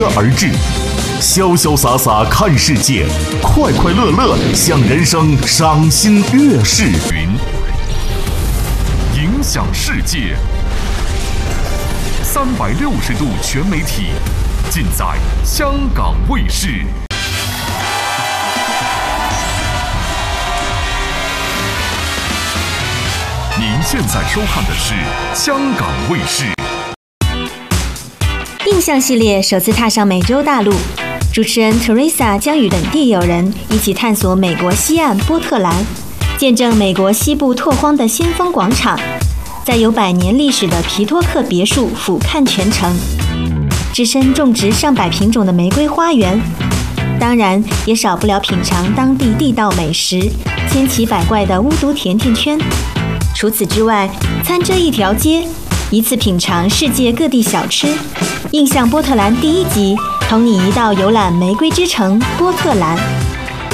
而至，潇潇洒洒看世界，快快乐乐向人生赏心悦视。影响世界，360度全媒体，尽在香港卫视。您现在收看的是香港卫视。 印象系列首次踏上美洲大陆，主持人 Teresa 将与本地友人一起探索美国西岸波特兰，见证美国西部拓荒的先锋广场，在有100年历史的皮托克别墅俯瞰全城，置身种植上百品种的玫瑰花园，当然也少不了品尝当地地道美食，千奇百怪的巫毒甜甜圈。除此之外，参这一条街，一次品尝世界各地小吃。印象波特兰第1集，同你一道游览玫瑰之城波特兰。